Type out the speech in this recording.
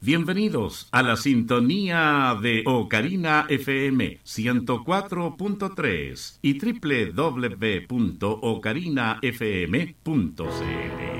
Bienvenidos a la sintonía de Ocarina FM 104.3 y www.ocarinafm.cl.